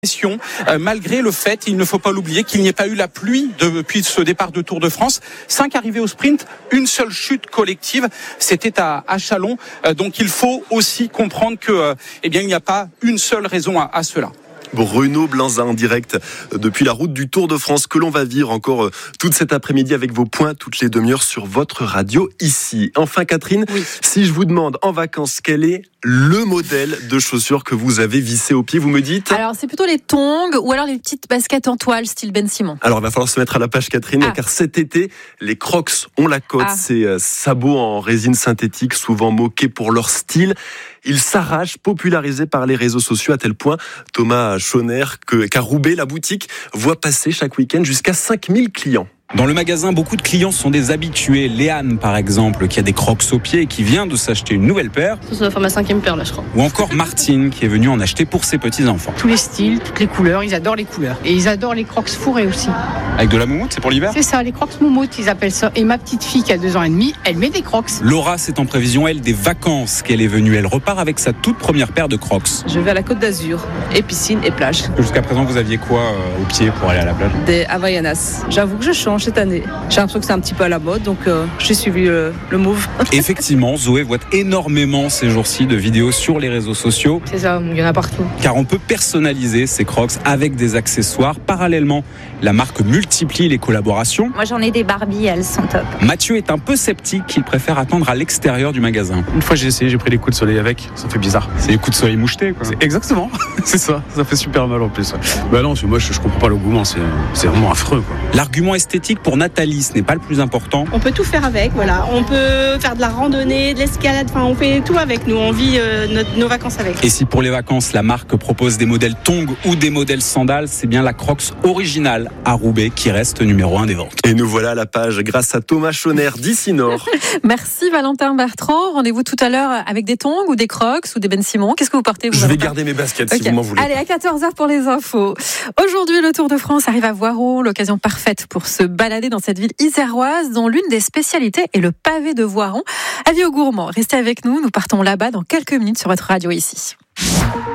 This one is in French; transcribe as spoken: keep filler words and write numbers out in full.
Euh, malgré le fait, il ne faut pas l'oublier, qu'il n'y ait pas eu la pluie depuis ce départ de Tour de France. Cinq arrivées au sprint, une seule chute collective, c'était à, à Châlons. Euh, donc il faut aussi comprendre que, euh, eh bien, il n'y a pas une seule raison à, à cela. Renaud Blanzin en direct depuis la route du Tour de France que l'on va vivre encore toute cet après-midi avec vos points toutes les demi-heures sur votre radio ici. Enfin Catherine, oui. Si je vous demande en vacances quel est le modèle de chaussures que vous avez vissé au pied, vous me dites ? Alors c'est plutôt les tongs ou alors les petites baskets en toile style Ben Simon. Alors il va falloir se mettre à la page Catherine ah. car cet été les Crocs ont la cote, ah. ces sabots en résine synthétique souvent moqués pour leur style. Ils s'arrachent, popularisés par les réseaux sociaux à tel point, Thomas Schoner, que, qu'à Roubaix, la boutique voit passer chaque week-end jusqu'à cinq mille clients. Dans le magasin, beaucoup de clients sont des habitués. Léane, par exemple, qui a des Crocs aux pieds et qui vient de s'acheter une nouvelle paire. Ça doit faire ma cinquième paire, là, je crois. Ou encore Martine, qui est venue en acheter pour ses petits-enfants. Tous les styles, toutes les couleurs, ils adorent les couleurs. Et ils adorent les Crocs fourrés aussi. Avec de la moumoute, c'est pour l'hiver ? C'est ça, les Crocs moumoute, ils appellent ça. Et ma petite fille, qui a deux ans et demi, elle met des Crocs. Laura, c'est en prévision, elle, des vacances qu'elle est venue. Elle repart avec sa toute première paire de Crocs. Je vais à la Côte d'Azur, et piscine et plage. Jusqu'à présent, vous aviez quoi euh, au pied pour aller à la plage ? Des Havaianas. J'avoue que je change cette année. J'ai l'impression que c'est un petit peu à la mode, donc euh, j'ai suivi euh, le move. Effectivement, Zoé voit énormément ces jours-ci de vidéos sur les réseaux sociaux. C'est ça, il y en a partout. Car on peut personnaliser ces Crocs avec des accessoires. Parallèlement, la marque multiplie les collaborations. Moi j'en ai des Barbie, elles sont top. Mathieu est un peu sceptique, il préfère attendre à l'extérieur du magasin. Une fois j'ai essayé, j'ai pris des coups de soleil avec, ça fait bizarre. C'est des coups de soleil mouchetés quoi. C'est exactement, c'est ça, ça fait super mal en plus. Bah non, moi je, je comprends pas l'engouement, c'est, c'est vraiment affreux quoi. L'argument esthétique pour Nathalie, ce n'est pas le plus important. On peut tout faire avec, voilà. On peut faire de la randonnée, de l'escalade, enfin on fait tout avec nous, on vit euh, notre, nos vacances avec. Et si pour les vacances, la marque propose des modèles tongs ou des modèles sandales, c'est bien la Crocs originale à Roubaix qui reste numéro un des ventes. Et nous voilà à la page grâce à Thomas Schoner d'ici Nord. Merci Valentin Bertrand. Rendez-vous tout à l'heure avec des tongs ou des Crocs ou des Ben Simon. Qu'est-ce que vous portez vous, Je Valentin ? vais garder mes baskets okay. si vous m'en voulez. Allez, à quatorze heures pour les infos. Aujourd'hui, le Tour de France arrive à Voiron, l'occasion parfaite pour se balader dans cette ville iséroise dont l'une des spécialités est le pavé de Voiron. Avis aux gourmands, restez avec nous, nous partons là-bas dans quelques minutes sur votre radio ici.